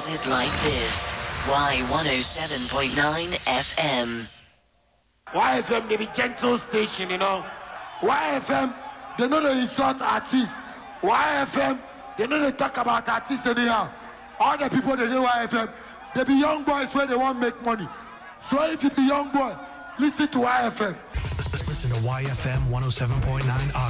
it like this. Y107.9 FM. YFM, they be gentle station, you know. YFM, they know they insult artists. YFM, they know they talk about artists anyhow. All the people they know YFM, they be young boys where they want to make money. So if you be young boy, listen to YFM. Listen to YFM 107.9